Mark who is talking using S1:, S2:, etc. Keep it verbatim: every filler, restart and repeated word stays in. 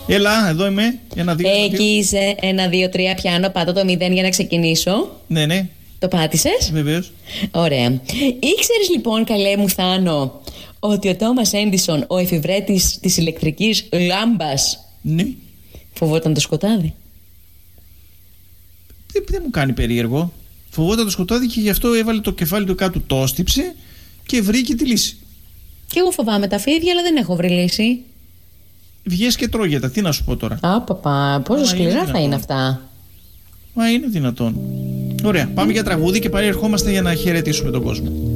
S1: Έλα, εδώ είμαι. Ένα, δύο,
S2: ε, εκεί είσαι. Ένα, δύο, τρία, πιάνω. Πάτα το μηδέν για να ξεκινήσω.
S1: Ναι, ναι.
S2: Το πάτησες?
S1: Βεβαίως.
S2: Ωραία. Ήξερες λοιπόν, καλέ μου Θάνο, ότι ο Τόμας Έντισον, ο εφηβρέτης της ηλεκτρικής λάμπας,
S1: Ναι.
S2: φοβόταν το σκοτάδι?
S1: Δεν, δεν μου κάνει περίεργο. Φοβόταν το σκοτάδι και γι' αυτό έβαλε το κεφάλι του κάτω, το στύψε και βρήκε τη λύση.
S2: Και εγώ φοβάμαι τα φίδια, αλλά δεν έχω βρει λύση.
S1: Βγες και τρώγεται, τι να σου πω τώρα.
S2: Α, παπά, πόσο
S1: Μα
S2: σκληρά
S1: είναι
S2: θα είναι αυτά.
S1: Μα είναι δυνατόν. Ωραία, πάμε για τραγούδι και πάλι ερχόμαστε για να χαιρετήσουμε τον κόσμο.